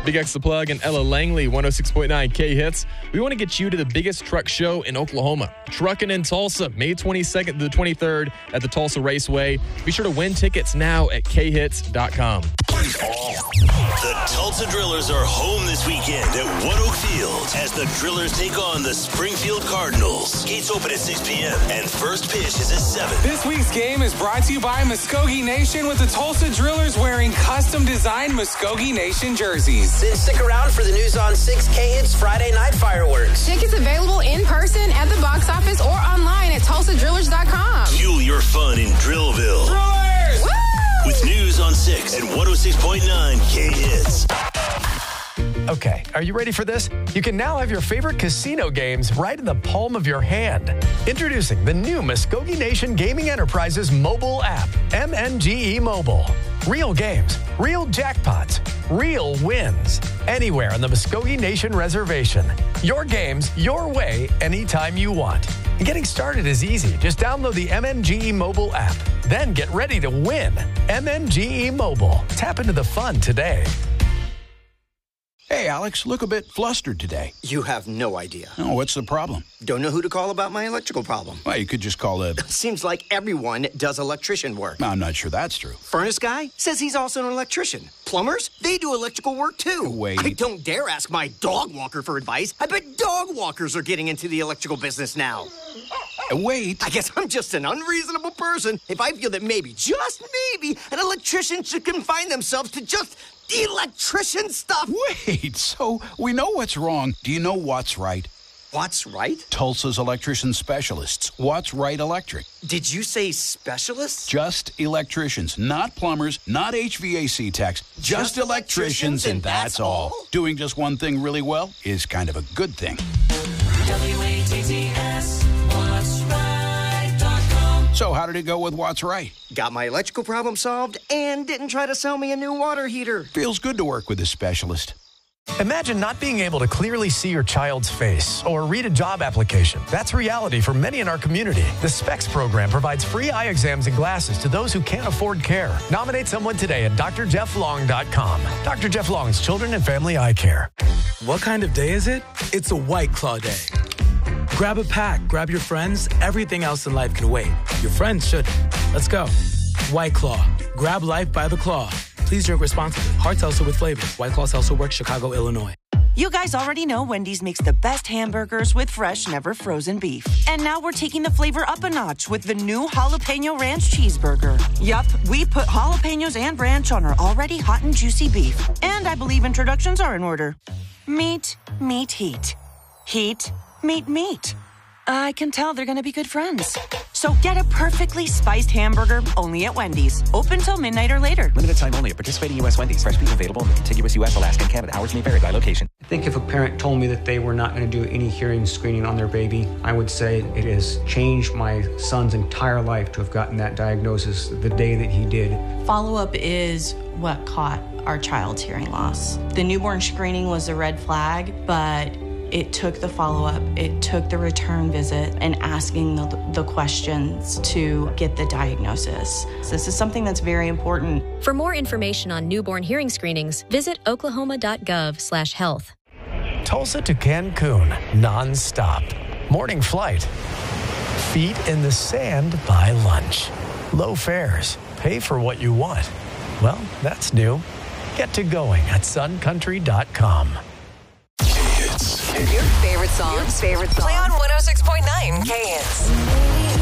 Big X The Plug and Ella Langley, 106.9 K-Hits. We want to get you to the biggest truck show in Oklahoma. Truckin' in Tulsa, May 22nd to the 23rd at the Tulsa Raceway. Be sure to win tickets now at khits.com. The Tulsa Drillers are home this weekend at One Oak Field as the Drillers take on the Springfield Cardinals. Gates open at 6 p.m. and first pitch is at 7. This week's game is brought to you by Muskogee Nation with the Tulsa Drillers wearing custom-designed Muskogee Nation jerseys. Then stick around for the News on 6K. It's Friday night fireworks. Tickets available in person at the box office or online at TulsaDrillers.com. Fuel your fun in Drillville. Drillers! Woo! With News on 6 and 106.9 K-Hits. Okay, are you ready for this? You can now have your favorite casino games right in the palm of your hand. Introducing the new Muskogee Nation Gaming Enterprises mobile app, MNGE Mobile. Real games, real jackpots, real wins. Anywhere on the Muskogee Nation Reservation. Your games, your way, anytime you want. And getting started is easy. Just download the MNGE Mobile app. Then get ready to win. MNGE Mobile. Tap into the fun today. Hey, Alex, look a bit flustered today. You have no idea. Oh, what's the problem? Don't know who to call about my electrical problem. Well, you could just call a... Seems like everyone does electrician work. I'm not sure that's true. Furnace guy says he's also an electrician. Plumbers, they do electrical work too. Wait. I don't dare ask my dog walker for advice. I bet dog walkers are getting into the electrical business now. Wait. I guess I'm just an unreasonable person if I feel that maybe, just maybe, an electrician should confine themselves to just electrician stuff. Wait, so we know what's wrong. Do you know what's right? What's right? Tulsa's electrician specialists. What's right electric? Did you say specialists? Just electricians, not plumbers, not HVAC techs. Just electricians, and that's all. Doing just one thing really well is kind of a good thing. WATTS, What's Right.com. So how did it go with What's Right? Got my electrical problem solved and didn't try to sell me a new water heater. Feels good to work with a specialist. Imagine not being able to clearly see your child's face or read a job application. That's reality for many in our community. The SPECS program provides free eye exams and glasses to those who can't afford care. Nominate someone today at drjefflong.com. Dr. Jeff Long's Children and Family Eye Care. What kind of day is it? It's a White Claw day. Grab a pack, grab your friends. Everything else in life can wait. Your friends shouldn't. Let's go. White Claw. Grab life by the claw. Please drink responsibly. Hard seltzer with flavor. White Claw Seltzer Works, Chicago, Illinois. You guys already know Wendy's makes the best hamburgers with fresh, never frozen beef. And now we're taking the flavor up a notch with the new Jalapeno Ranch Cheeseburger. Yup, we put jalapenos and ranch on our already hot and juicy beef. And I believe introductions are in order. Meat, meat, heat. Heat, meat, meat. I can tell they're going to be good friends. So get a perfectly spiced hamburger only at Wendy's. Open till midnight or later. Limited time only at participating U.S. Wendy's. Fresh beef available in the contiguous U.S., Alaska, and Canada. Hours may vary by location. I think if a parent told me that they were not going to do any hearing screening on their baby, I would say it has changed my son's entire life to have gotten that diagnosis the day that he did. Follow-up is what caught our child's hearing loss. The newborn screening was a red flag, but it took the follow-up, it took the return visit and asking the questions to get the diagnosis. So this is something that's very important. For more information on newborn hearing screenings, visit oklahoma.gov/health. Tulsa to Cancun, non-stop. Morning flight. Feet in the sand by lunch. Low fares. Pay for what you want. Well, that's new. Get to going at suncountry.com. Your favorite songs. Play on 106.9 K-Hits.